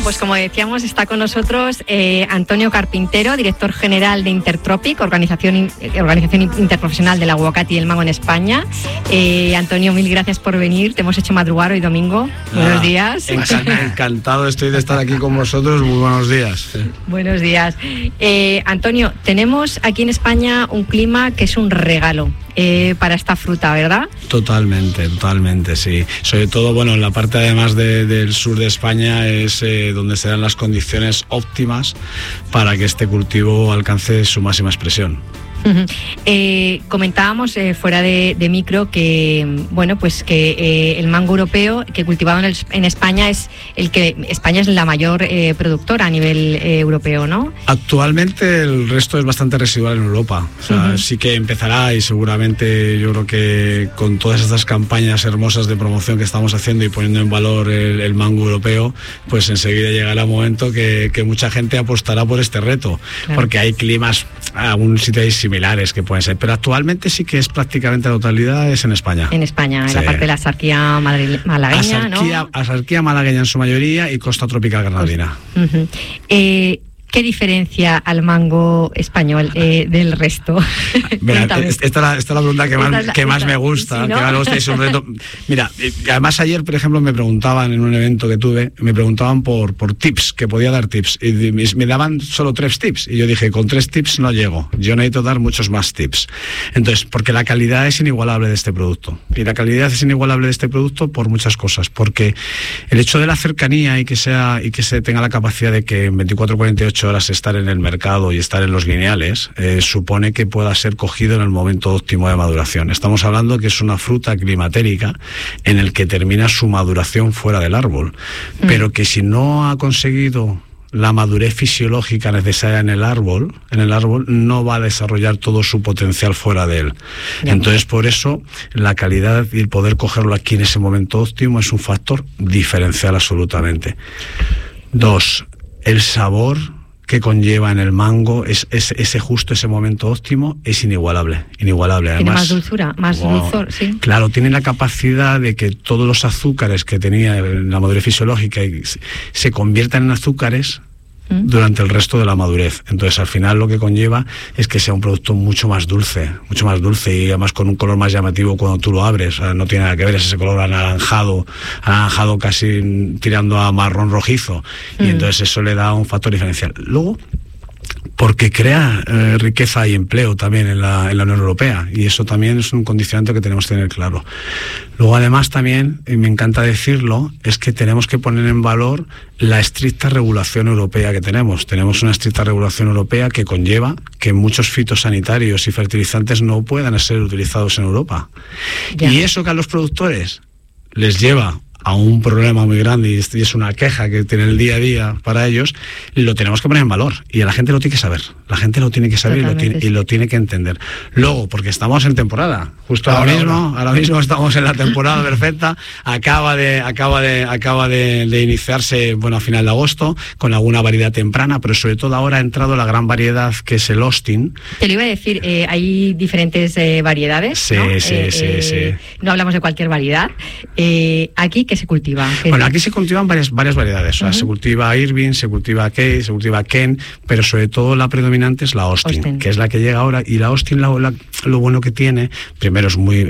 pues como decíamos, está con nosotros Antonio Carpintero, director general de Intertropic, organización interprofesional del aguacate y el mango en España. Antonio, mil gracias por venir. Te hemos hecho madrugar hoy domingo. Buenos días. Encantado estoy de estar aquí con vosotros. Muy buenos días. Buenos días. Antonio, tenemos aquí en España un clima que es un regalo para esta fruta, ¿verdad? Totalmente, sí. Sobre todo, bueno, en la parte además del sur de España es donde se dan las condiciones óptimas para que este cultivo alcance su máxima expresión. Comentábamos fuera de micro que bueno, pues que el mango europeo que cultivado en España es España es la mayor productora a nivel europeo, ¿no? Actualmente el resto es bastante residual en Europa. O sea, sí que empezará, y seguramente yo creo que con todas estas campañas hermosas de promoción que estamos haciendo y poniendo en valor el mango europeo, pues enseguida llegará el momento que mucha gente apostará por este reto, claro. Porque hay climas, algún sitio hay similares que pueden ser, pero actualmente sí que es prácticamente la totalidad es en España. En España, sí. En la parte de la Axarquía malagueña, ¿no? Axarquía malagueña en su mayoría y costa tropical granadina. ¿Qué diferencia al mango español del resto? Mira, esta es la pregunta que más me gusta. ¿Sí, no? Que más me gusta, es un reto. Mira, además ayer, por ejemplo, me preguntaban en un evento que tuve, por tips, que podía dar tips. Y me daban solo 3 tips. Y yo dije, con 3 tips no llego. Yo necesito dar muchos más tips. Entonces, porque la calidad es inigualable de este producto. Y la calidad es inigualable de este producto por muchas cosas. Porque el hecho de la cercanía y que se tenga la capacidad de que en 24-48 horas estar en el mercado y estar en los lineales, supone que pueda ser cogido en el momento óptimo de maduración. Estamos hablando que es una fruta climatérica en el que termina su maduración fuera del árbol, pero que si no ha conseguido la madurez fisiológica necesaria en el árbol no va a desarrollar todo su potencial fuera de él. Entonces, por eso, la calidad y el poder cogerlo aquí en ese momento óptimo es un factor diferencial absolutamente. 2, el sabor que conlleva en el mango, ese momento óptimo, es inigualable. Además, tiene más dulzura, dulzor, sí. Claro, tiene la capacidad de que todos los azúcares que tenía en la madurez fisiológica se conviertan en azúcares durante el resto de la madurez. Entonces, al final lo que conlleva es que sea un producto mucho más dulce y además con un color más llamativo cuando tú lo abres. O sea, no tiene nada que ver, es ese color anaranjado casi tirando a marrón rojizo, y entonces eso le da un factor diferencial. Luego, porque crea riqueza y empleo también en la Unión Europea, y eso también es un condicionante que tenemos que tener claro. Luego, además, también, y me encanta decirlo, es que tenemos que poner en valor la estricta regulación europea que tenemos. Tenemos una estricta regulación europea que conlleva que muchos fitosanitarios y fertilizantes no puedan ser utilizados en Europa. Y eso que a los productores les lleva a un problema muy grande, y es una queja que tiene el día a día para ellos, lo tenemos que poner en valor, y la gente lo tiene que saber. La gente lo tiene que saber y lo tiene que entender. Luego, porque estamos en temporada, justo ahora mismo estamos en la temporada perfecta, acaba de iniciarse, bueno, a final de agosto, con alguna variedad temprana, pero sobre todo ahora ha entrado la gran variedad que es el Austin. Te lo iba a decir, hay diferentes variedades, sí, ¿no? Sí. No hablamos de cualquier variedad. Aquí, ¿qué se cultiva? Bueno, aquí se cultivan varias variedades. O sea, se cultiva Irving, se cultiva Kay, se cultiva Ken, pero sobre todo la predominante es la Austin, que es la que llega ahora. Y la Austin, lo bueno que tiene, primero es muy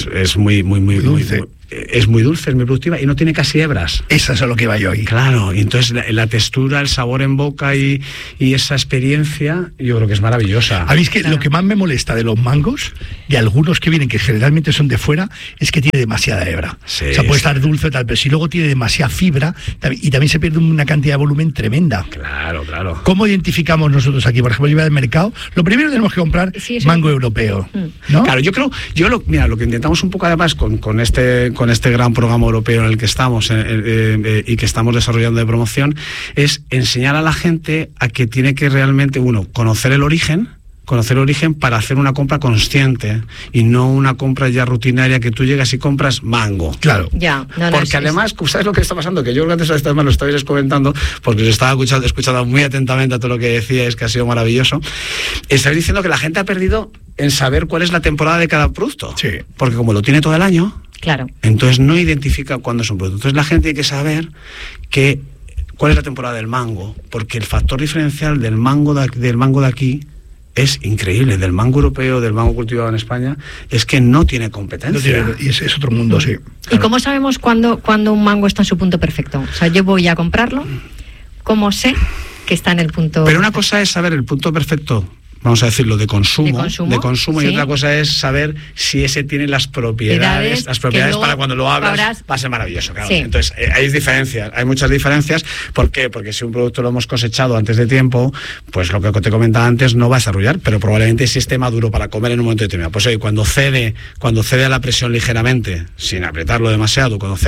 dulce. Es muy dulce, es muy productiva y no tiene casi hebras. Eso es a lo que iba yo ahí. Claro, y entonces la textura, el sabor en boca y esa experiencia, yo creo que es maravillosa. ¿Habéis que lo que más me molesta de los mangos, de algunos que vienen, que generalmente son de fuera, es que tiene demasiada hebra? Sí, o sea, puede estar dulce tal, pero si luego tiene demasiada fibra y también se pierde una cantidad de volumen tremenda. Claro. ¿Cómo identificamos nosotros aquí? Por ejemplo, yo voy al mercado, lo primero tenemos que comprar mango europeo, ¿no? Claro, yo creo, mira, lo que intentamos un poco además con este gran programa europeo en el que estamos y que estamos desarrollando de promoción, es enseñar a la gente a que tiene que realmente, conocer el origen para hacer una compra consciente y no una compra ya rutinaria que tú llegas y compras mango. Claro. Porque además, ¿sabes lo que está pasando? Que yo creo que antes además lo estabais comentando, porque os estaba escuchando muy atentamente a todo lo que decíais, que ha sido maravilloso. Estáis diciendo que la gente ha perdido en saber cuál es la temporada de cada producto. Sí. Porque como lo tiene todo el año, claro, entonces no identifica cuándo es un producto. Entonces la gente tiene que saber que ¿Cuál es la temporada del mango? Porque el factor diferencial del mango de aquí es increíble, del mango europeo, del mango cultivado en España, es que no tiene competencia. No tiene, y es otro mundo, sí. ¿Y cómo sabemos cuándo un mango está en su punto perfecto? O sea, yo voy a comprarlo, ¿cómo sé que está en el punto Pero una cosa es saber el punto perfecto, vamos a decirlo, de consumo, sí. Y otra cosa es saber si ese tiene las propiedades para cuando lo abras va a ser maravilloso, claro. Sí. Entonces, hay diferencias, hay muchas diferencias. ¿Por qué? Porque si un producto lo hemos cosechado antes de tiempo, pues lo que te comentaba antes no va a desarrollar, pero probablemente sí esté maduro para comer en un momento determinado. Pues oye, cuando cede a la presión ligeramente, sin apretarlo demasiado, cuando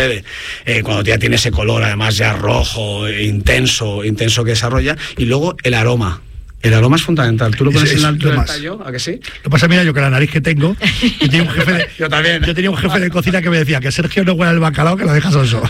ya tiene ese color además ya rojo, intenso que desarrolla, y luego el aroma. El aroma es fundamental. Tú lo pones en la altura del tallo, ¿a que sí? Lo que pasa, mira, yo con la nariz que tengo, yo tenía un jefe de cocina que me decía que Sergio no huele el bacalao, que lo dejas oso.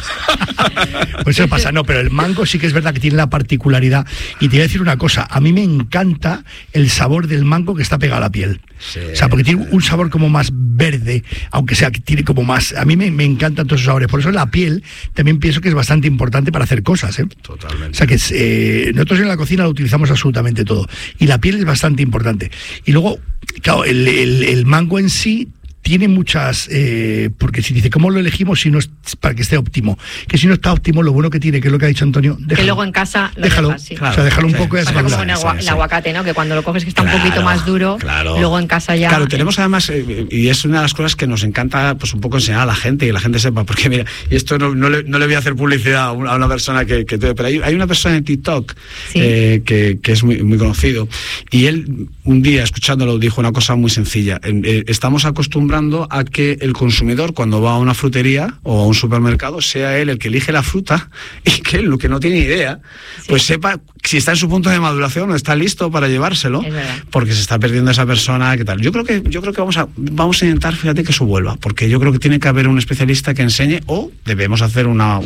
Pues eso pasa, no, pero el mango sí que es verdad que tiene la particularidad. Y te voy a decir una cosa, a mí me encanta el sabor del mango que está pegado a la piel. Sí, o sea, porque tiene un sabor como más verde, aunque sea que tiene como más... A mí me encantan todos esos sabores. Por eso la piel también pienso que es bastante importante para hacer cosas, ¿eh? Totalmente. O sea, que nosotros en la cocina lo utilizamos absolutamente todo. Y la piel es bastante importante. Y luego, claro, el mango en sí tiene muchas, porque si dice, ¿cómo lo elegimos si no es para que esté óptimo? Que si no está óptimo, lo bueno que tiene, que es lo que ha dicho Antonio, déjalo. Que luego en casa lo déjalo, dejas, sí. Claro, o sea, déjalo un poco y como el aguacate, ¿no? Que cuando lo coges que está un poquito más duro, luego en casa ya... Claro, tenemos además, y es una de las cosas que nos encanta pues un poco enseñar a la gente, y que la gente sepa, porque mira, y esto no le voy a hacer publicidad a una persona pero hay una persona en TikTok, ¿sí? que es muy conocido, y él un día escuchándolo dijo una cosa muy sencilla. Estamos acostumbrando a que el consumidor, cuando va a una frutería o a un supermercado, sea él el que elige la fruta, y que él, lo que no tiene idea, pues sepa si está en su punto de maduración o está listo para llevárselo, porque se está perdiendo esa persona, ¿qué tal? Yo creo que vamos a intentar, fíjate, que eso vuelva, porque yo creo que tiene que haber un especialista que enseñe, o debemos hacer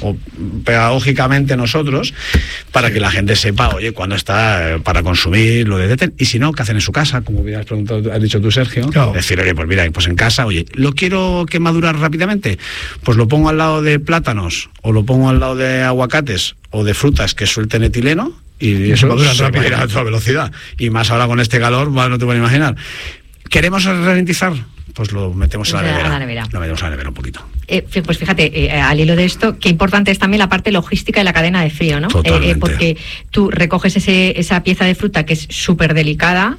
pedagógicamente nosotros, para que la gente sepa, oye, cuándo está para consumir, lo detecten, y si no, ¿qué hacen en su casa? Como bien has dicho tú, Sergio, decir, oye, pues mira, pues en casa, oye, ¿lo quiero que madurar rápidamente? Pues lo pongo al lado de plátanos, o lo pongo al lado de aguacates, o de frutas que suelten etileno, y eso madura rápido a toda velocidad. Y más ahora con este calor, no te puedes imaginar. ¿Queremos ralentizar? Pues lo metemos a la nevera. Lo metemos a la nevera un poquito. Pues fíjate, al hilo de esto, qué importante es también la parte logística de la cadena de frío, ¿no? Porque tú recoges esa pieza de fruta que es súper delicada,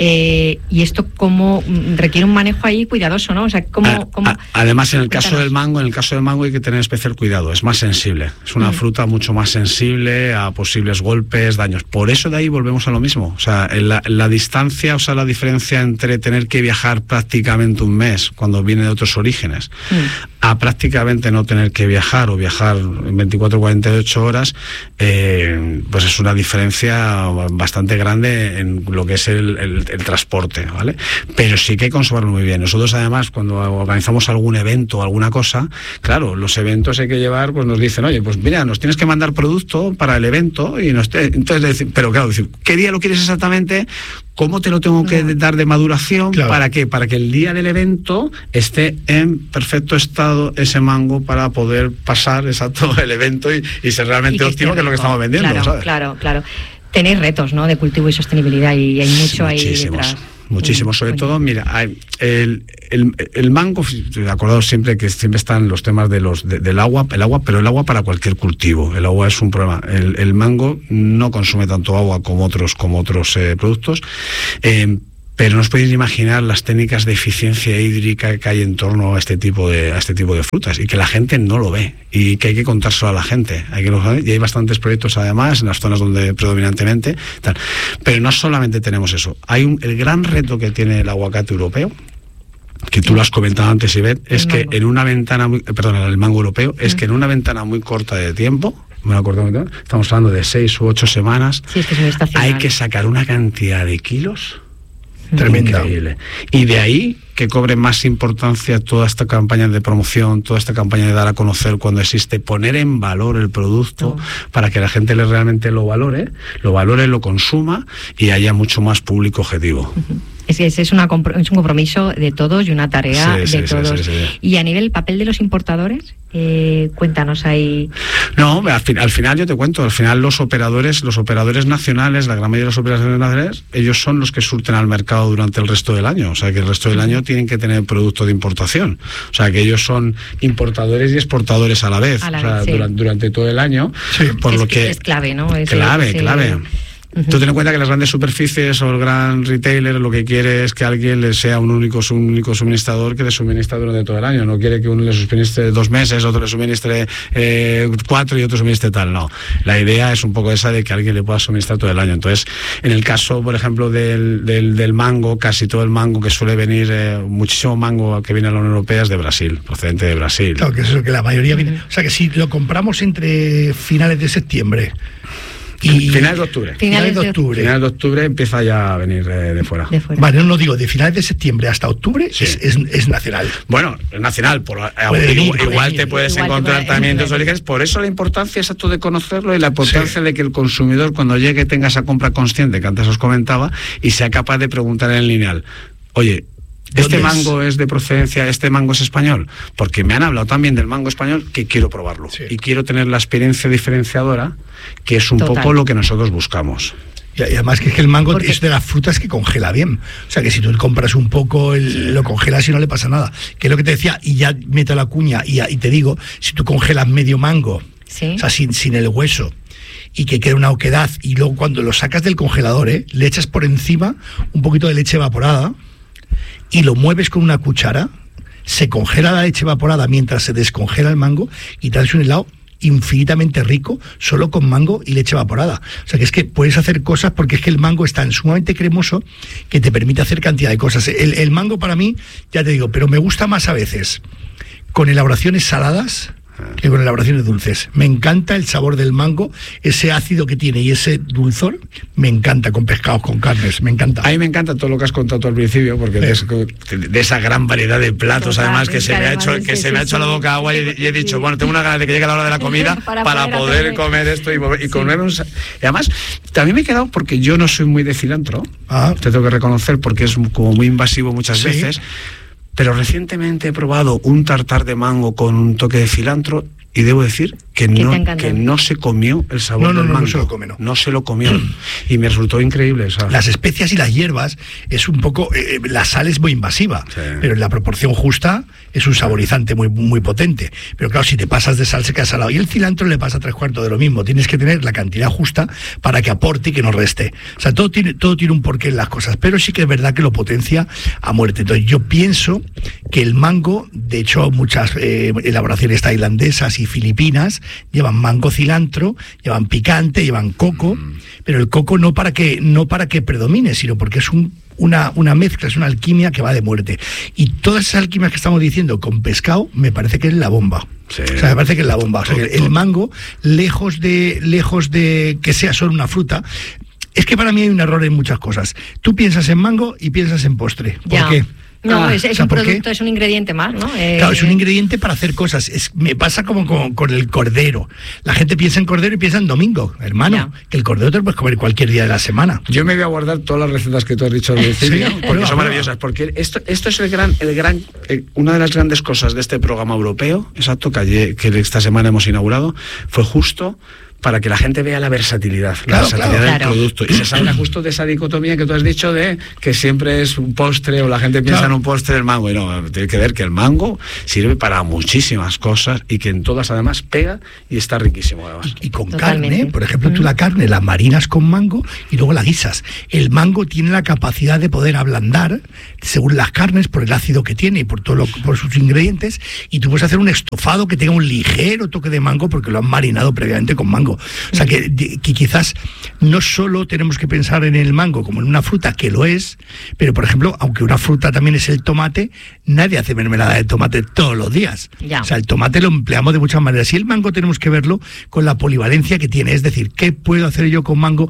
y esto como requiere un manejo ahí cuidadoso, ¿no? O sea, además, en el caso del mango hay que tener especial cuidado, es más sensible, es una fruta mucho más sensible a posibles golpes, daños. Por eso de ahí volvemos a lo mismo. O sea, la distancia, o sea, la diferencia entre tener que viajar prácticamente un mes cuando viene de otros orígenes a prácticamente no tener que viajar, o viajar en 24 o 48 horas, pues es una diferencia bastante grande en lo que es el transporte, ¿vale? Pero sí que hay que consumirlo muy bien. Nosotros además, cuando organizamos algún evento o alguna cosa, claro, los eventos hay que llevar, pues nos dicen, oye, pues mira, nos tienes que mandar producto para el evento, y entonces, pero claro, ¿qué día lo quieres exactamente? ¿Cómo te lo tengo que dar de maduración? Claro. ¿Para qué? Para que el día del evento esté en perfecto estado ese mango, para poder pasar el evento y ser realmente óptimo, que es lo que estamos vendiendo. Claro. Tenéis retos, ¿no?, de cultivo y sostenibilidad, y hay mucho ahí detrás. Muchísimo, sobre todo, mira, el mango, acordaos siempre que siempre están los temas del agua, pero el agua para cualquier cultivo, el agua es un problema. El mango no consume tanto agua como otros productos, pero no os podéis imaginar las técnicas de eficiencia hídrica que hay en torno a este tipo de frutas, y que la gente no lo ve, y que hay que contárselo a la gente. Y hay bastantes proyectos además en las zonas donde predominantemente tal. Pero no solamente tenemos eso. El gran reto que tiene el aguacate europeo, que tú lo has comentado antes, Ivette, es que en una ventana el mango europeo, es que en una ventana muy corta de tiempo, estamos hablando de 6 u 8 semanas, hay que sacar una cantidad de kilos tremenda, increíble. Y de ahí que cobre más importancia toda esta campaña de promoción, toda esta campaña de dar a conocer cuando existe, poner en valor el producto, para que la gente realmente lo valore, lo consuma, y haya mucho más público objetivo. Es un compromiso de todos y una tarea de todos. Sí. Y a nivel el papel de los importadores, cuéntanos ahí. No, al final yo te cuento, al final los operadores nacionales, la gran mayoría de los operadores nacionales, ellos son los que surten al mercado durante el resto del año. O sea, que el resto del año tienen que tener producto de importación. O sea, que ellos son importadores y exportadores a la vez. Durante todo el año. Sí. Por lo que es clave, ¿no? Clave. Tú ten en cuenta que las grandes superficies o el gran retailer lo que quiere es que alguien le sea un único suministrador que le suministra durante todo el año. No quiere que uno le suministre 2 meses, otro le suministre 4 y otro suministre tal. No. La idea es un poco esa de que alguien le pueda suministrar todo el año. Entonces, en el caso, por ejemplo, del mango, casi todo el mango que suele venir, muchísimo mango que viene a la Unión Europea es de Brasil, procedente de Brasil. Claro, que eso es lo que la mayoría viene. O sea, que si lo compramos entre finales de septiembre y finales de octubre. Finales de octubre empieza ya a venir de fuera. Vale, no digo, de finales de septiembre hasta octubre es nacional. Bueno, es nacional. Igual te puedes encontrar también dos orígenes. Por eso la importancia exacto de conocerlo y la importancia de que el consumidor cuando llegue tenga esa compra consciente que antes os comentaba y sea capaz de preguntar en el lineal, oye, ¿este mango es de procedencia, este mango es español? Porque me han hablado también del mango español que quiero probarlo. Sí. Y quiero tener la experiencia diferenciadora, que es un poco lo que nosotros buscamos. Y además que es que el mango es de las frutas que congela bien. O sea que si tú compras un poco, lo congelas y no le pasa nada. Que es lo que te decía, y ya meto la cuña, y te digo, si tú congelas medio mango, o sea, sin el hueso, y que quede una oquedad, y luego cuando lo sacas del congelador, le echas por encima un poquito de leche evaporada, y lo mueves con una cuchara, se congela la leche evaporada mientras se descongela el mango y te haces un helado infinitamente rico solo con mango y leche evaporada. O sea que es que puedes hacer cosas porque es que el mango es tan sumamente cremoso que te permite hacer cantidad de cosas. El mango para mí, ya te digo, pero me gusta más a veces con elaboraciones saladas que con elaboraciones dulces. Me encanta el sabor del mango, ese ácido que tiene y ese dulzor, me encanta con pescados, con carnes, me encanta. A mí me encanta todo lo que has contado tú al principio, porque de esa gran variedad de platos, además, que se me ha hecho la boca agua y he dicho, bueno, tengo una ganas de que llegue la hora de la comida para poder comer esto y comer y además, también me he quedado porque yo no soy muy de cilantro, te tengo que reconocer, porque es como muy invasivo muchas veces. Pero recientemente he probado un tartar de mango con un toque de cilantro y debo decir que no se comió el sabor del mango. No se lo comió. Y me resultó increíble. ¿Sabes? Las especias y las hierbas es un poco... la sal es muy invasiva, pero en la proporción justa es un saborizante muy, muy potente. Pero claro, si te pasas de sal se queda salado. Y el cilantro le pasa 3/4 de lo mismo. Tienes que tener la cantidad justa para que aporte y que no reste. O sea, todo tiene un porqué en las cosas. Pero sí que es verdad que lo potencia a muerte. Entonces yo pienso que el mango, de hecho muchas elaboraciones tailandesas y filipinas llevan mango cilantro, llevan picante, llevan coco, pero el coco no para que predomine, sino porque es una mezcla, es una alquimia que va de muerte. Y todas esas alquimias que estamos diciendo con pescado, me parece que es la bomba. Sí. O sea, me parece que es la bomba. O sea, que el mango, lejos de que sea solo una fruta, es que para mí hay un error en muchas cosas. Tú piensas en mango y piensas en postre. ¿Por qué? No, es un producto, es un ingrediente más, ¿no? Claro, es un ingrediente para hacer cosas. Me pasa como con el cordero. La gente piensa en cordero y piensa en domingo, hermano. Que el cordero te lo puedes comer cualquier día de la semana. Yo me voy a guardar todas las recetas que tú has dicho al principio, porque son maravillosas. Porque esto es una de las grandes cosas de este programa europeo, exacto, que esta semana hemos inaugurado, fue justo para que la gente vea la versatilidad, del producto, y se salga justo de esa dicotomía que tú has dicho de que siempre es un postre o la gente piensa en un postre del mango, y no, tiene que ver que el mango sirve para muchísimas cosas y que en todas además pega y está riquísimo además. Y con carne, por ejemplo, tú la carne la marinas con mango y luego la guisas. El mango tiene la capacidad de poder ablandar según las carnes por el ácido que tiene y por sus ingredientes, y tú puedes hacer un estofado que tenga un ligero toque de mango porque lo han marinado previamente con mango. O sea que quizás no solo tenemos que pensar en el mango como en una fruta, que lo es, pero por ejemplo, aunque una fruta también es el tomate, nadie hace mermelada de tomate todos los días. O sea, el tomate lo empleamos de muchas maneras, y el mango tenemos que verlo con la polivalencia que tiene, es decir, ¿qué puedo hacer yo con mango?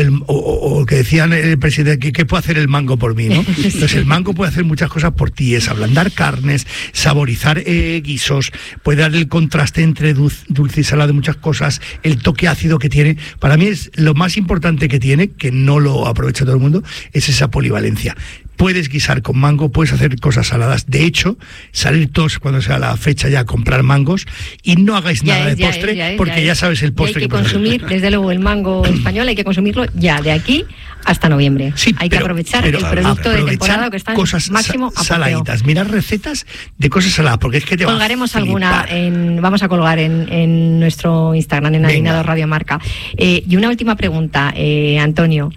O que decían el presidente, ¿qué puede hacer el mango por mí? ¿No? Entonces el mango puede hacer muchas cosas por ti, es ablandar carnes, saborizar guisos, puede dar el contraste entre dulce y salado de muchas cosas, el toque ácido que tiene. Para mí es lo más importante que tiene, que no lo aprovecha todo el mundo, es esa polivalencia. puedes guisar con mango, puedes hacer cosas saladas. De hecho, salir todos cuando sea la fecha ya a comprar mangos y no hagáis nada de postre, porque ya sabes el postre hay que consumir, desde luego, el mango español hay que consumirlo ya de aquí hasta noviembre. Sí, hay que aprovechar el producto de temporada que está en cosas máximo apogeo. Saladitas, mirar recetas de cosas saladas, porque es que te colgaremos alguna, vamos a colgar en nuestro Instagram, en Alineado Radio Marca. Y una última pregunta, Antonio.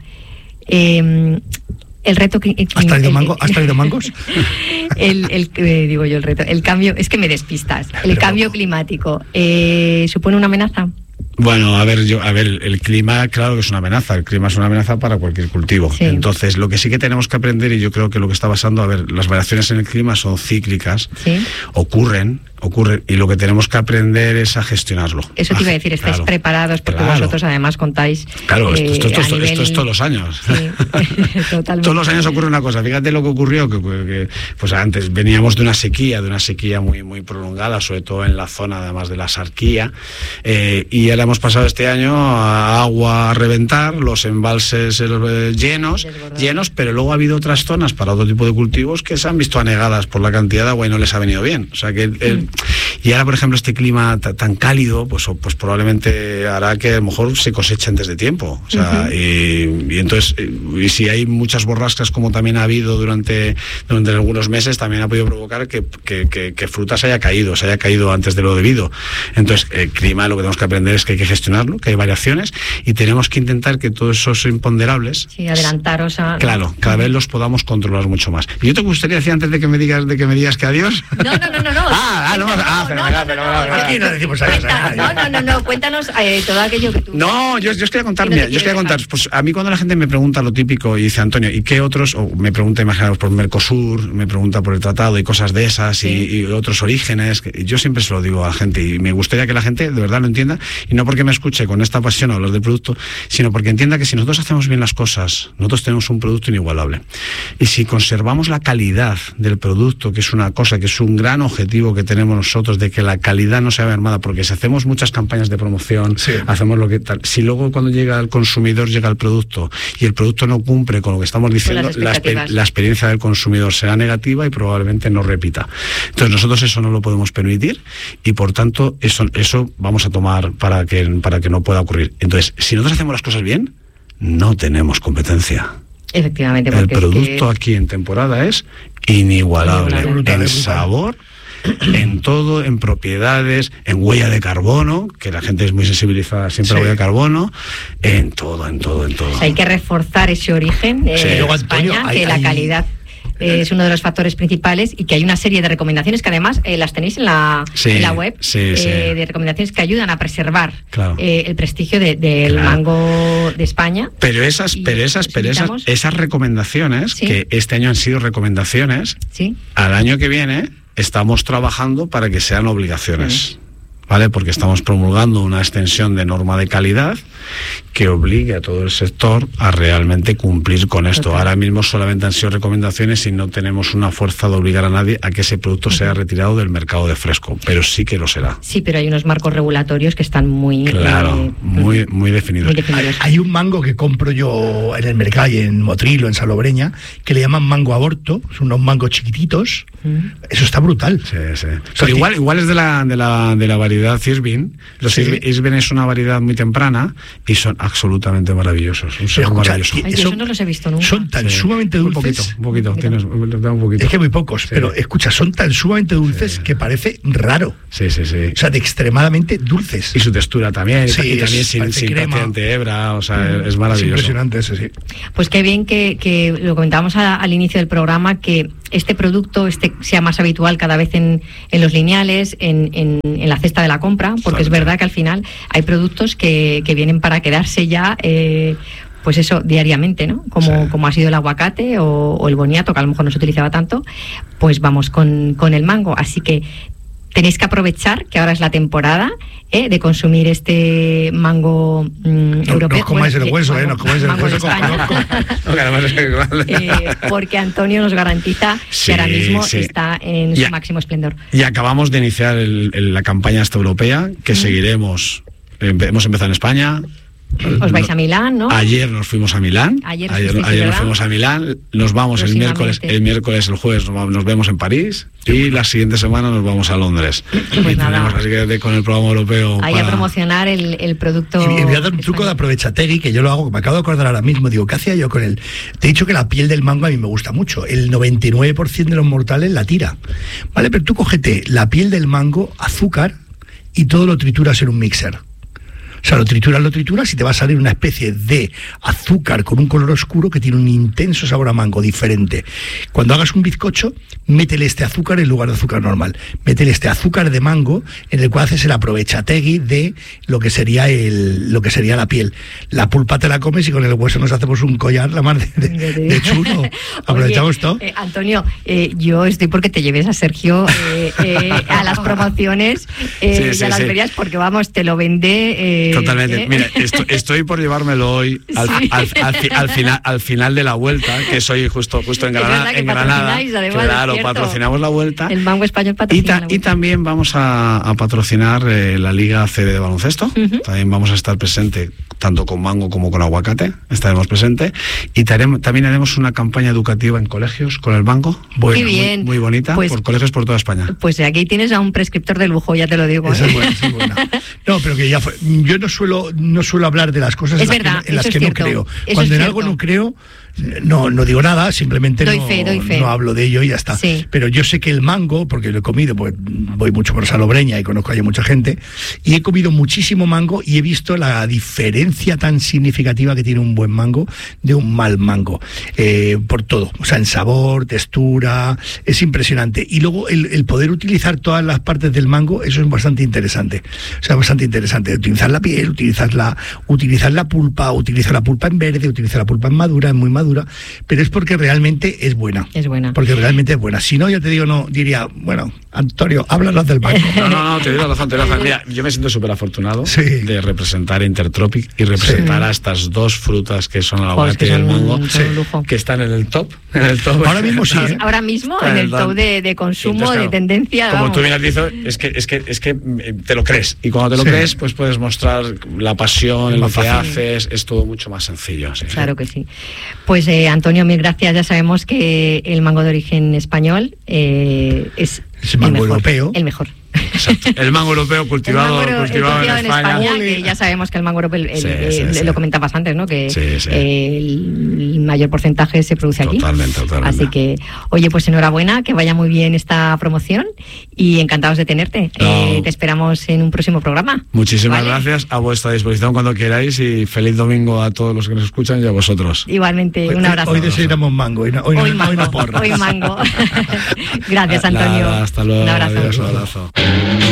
El reto que ¿Has traído mangos? Digo yo el reto. El cambio, es que me despistas. El cambio climático ¿supone una amenaza? Bueno, a ver, el clima, claro que es una amenaza. El clima es una amenaza para cualquier cultivo. Sí. Entonces, lo que sí que tenemos que aprender, y yo creo que lo que está pasando, las variaciones en el clima son cíclicas, ¿sí? ocurren, y lo que tenemos que aprender es a gestionarlo. Eso te iba a decir, estáis preparados, porque vosotros además contáis... Claro, esto es todos los años. Sí, totalmente. Todos los años ocurre una cosa. Fíjate lo que ocurrió, que pues antes veníamos de una sequía muy, muy prolongada, sobre todo en la zona, además de la Sarquía, y ahora hemos pasado este año a agua a reventar, los embalses llenos, pero luego ha habido otras zonas para otro tipo de cultivos que se han visto anegadas por la cantidad de agua y no les ha venido bien. O sea que y ahora, por ejemplo, este clima tan cálido, pues probablemente hará que a lo mejor se coseche antes de tiempo. O sea, y entonces, y si hay muchas borrascas, como también ha habido durante algunos meses, también ha podido provocar que fruta se haya caído antes de lo debido. Entonces, el clima, lo que tenemos que aprender es que hay que gestionarlo, que hay variaciones, y tenemos que intentar que todos esos imponderables, adelantaros a... Claro, cada vez los podamos controlar mucho más. Y yo te gustaría decir, antes de que me digas que adiós. No. Aquí no decimos adiós. No, cuéntanos todo aquello que tú... No, yo os quería contar, pues a mí cuando la gente me pregunta lo típico y dice, Antonio, ¿y qué otros? O me pregunta, imaginaos, por Mercosur, me pregunta por el tratado y cosas de esas, y otros orígenes, yo siempre se lo digo a la gente, y me gustaría que la gente de verdad lo entienda, y no porque me escuche con esta pasión a hablar del producto, sino porque entienda que si nosotros hacemos bien las cosas, nosotros tenemos un producto inigualable. Y si conservamos la calidad del producto, que es una cosa, que es un gran objetivo que tenemos nosotros, de que la calidad no sea mermada, porque si hacemos muchas campañas de promoción, hacemos lo que tal, si luego cuando llega al consumidor llega el producto y el producto no cumple con lo que estamos diciendo, la experiencia del consumidor será negativa y probablemente no repita. Entonces nosotros eso no lo podemos permitir, y por tanto eso vamos a tomar para que no pueda ocurrir. Entonces, si nosotros hacemos las cosas bien, no tenemos competencia. Efectivamente, porque el producto aquí en temporada es inigualable en sabor, en todo, en propiedades, en huella de carbono, que la gente es muy sensibilizada siempre a la huella de carbono, en todo. Hay que reforzar ese origen de España, que la calidad es uno de los factores principales, y que hay una serie de recomendaciones que además las tenéis en la web, de recomendaciones que ayudan a preservar el prestigio del mango de España. Pero esas recomendaciones, que este año han sido recomendaciones, al año que viene estamos trabajando para que sean obligaciones. ¿Vale? Porque estamos promulgando una extensión de norma de calidad que obligue a todo el sector a realmente cumplir con esto. Ahora mismo solamente han sido recomendaciones y no tenemos una fuerza de obligar a nadie a que ese producto sea retirado del mercado de fresco, pero sí que lo será. Sí, pero hay unos marcos regulatorios que están muy definidos. Hay un mango que compro yo en el mercado y en Motril o en Salobreña, que le llaman mango aborto, son unos mangos chiquititos. Eso está brutal. Sí. Pero igual es de la variedad Irvine. Irvine es una variedad muy temprana y son absolutamente maravillosos. Eso no los he visto nunca. Son tan sumamente dulces. Un poquito. Es que muy pocos, pero escucha, son tan sumamente dulces que parece raro. Sí. O sea, de extremadamente dulces. Y su textura también. Y también sin paciente hebra. O sea, es maravilloso. Es impresionante eso, sí. Pues qué bien que lo comentábamos al inicio del programa, que este producto sea más habitual cada vez en los lineales, en la cesta de la compra, porque es verdad que al final hay productos que vienen para quedarse ya, pues eso, diariamente, ¿no? Como ha sido el aguacate o el boniato, que a lo mejor no se utilizaba tanto, pues vamos con el mango. Así que tenéis que aprovechar que ahora es la temporada de consumir este mango europeo. No comáis el hueso, no comáis el hueso. Porque Antonio nos garantiza que ahora mismo está en su máximo esplendor. Y acabamos de iniciar la campaña esta europea, que seguiremos. Hemos empezado en España, Os vais a Milán, ¿no? Ayer nos fuimos a Milán. Ayer nos fuimos a Milán. Nos vamos el miércoles, el jueves nos vemos en París y la siguiente semana nos vamos a Londres. Pues nada. Así que con el programa europeo. Ahí a promocionar el producto. Y voy a dar un truco de aprovechategui que yo lo hago, que me acabo de acordar ahora mismo. Digo, ¿qué hacía yo con él? Te he dicho que la piel del mango a mí me gusta mucho. El 99% de los mortales la tira. ¿Vale? Pero tú cógete la piel del mango, azúcar y todo lo trituras en un mixer. O sea, lo trituras y te va a salir una especie de azúcar con un color oscuro que tiene un intenso sabor a mango diferente. Cuando hagas un bizcocho, métele este azúcar en lugar de azúcar normal. Métele este azúcar de mango en el cual haces el aprovechategui de lo que sería la piel. La pulpa te la comes y con el hueso nos hacemos un collar la mar de chulo. Aprovechamos. Oye, todo. Antonio, yo estoy porque te lleves a Sergio a las promociones y a las ferias, porque vamos, te lo vende. Totalmente. Mira, estoy por llevármelo hoy al final de la vuelta, que soy justo en Granada. Claro, patrocinamos la vuelta. El Mango Español patrocina y también vamos a patrocinar la Liga ACB de baloncesto. También vamos a estar presente tanto con mango como con aguacate. Estaremos presentes y también haremos una campaña educativa en colegios con el mango. Muy bien. Muy bonita, pues, por colegios por toda España. Pues aquí tienes a un prescriptor de lujo, ya te lo digo. Esa es buena. No, pero que ya fue. Yo no suelo hablar de las cosas en las que no creo. Cuando en algo no creo, no digo nada, simplemente doy fe. No hablo de ello y ya está. Sí. Pero yo sé que el mango, porque lo he comido, pues voy mucho por Salobreña y conozco allí mucha gente, y he comido muchísimo mango y he visto la diferencia tan significativa que tiene un buen mango de un mal mango, por todo, o sea, en sabor, textura, es impresionante. Y luego el poder utilizar todas las partes del mango, eso es bastante interesante. O sea, bastante interesante. Utilizar la piel, utilizar la pulpa, utilizar la pulpa en verde, utilizar la pulpa en madura, en muy madura, pero es porque realmente es buena. Porque realmente es buena. Si no, yo te digo, no, diría, bueno, Antonio, háblanos del mango. No, te digo razón. Mira, yo me siento súper afortunado de representar a Intertropic y representar a estas dos frutas que son el aguacate y el mango, que están en el top. Ahora mismo sí. Ahora mismo en el top de consumo, de tendencia. Como tú bien has dicho, es que te lo crees. Y cuando te lo crees, pues puedes mostrar la pasión en lo que haces. Es todo mucho más sencillo. Sí. Claro que sí. Pues Antonio, mil gracias. Ya sabemos que el mango de origen español es el mango europeo. El mejor. Exacto. El mango europeo cultivado en España. Que ya sabemos que el mango europeo, lo comentabas antes, ¿no? Que el mayor porcentaje se produce aquí. Totalmente. Así que, oye, pues enhorabuena, que vaya muy bien esta promoción y encantados de tenerte. Te esperamos en un próximo programa. Muchísimas gracias, a vuestra disposición cuando queráis y feliz domingo a todos los que nos escuchan y a vosotros. Igualmente, un abrazo. Hoy desayunamos mango, hoy no porro. Hoy mango. Gracias, Antonio. Hasta luego. Un abrazo. Adiós, un abrazo.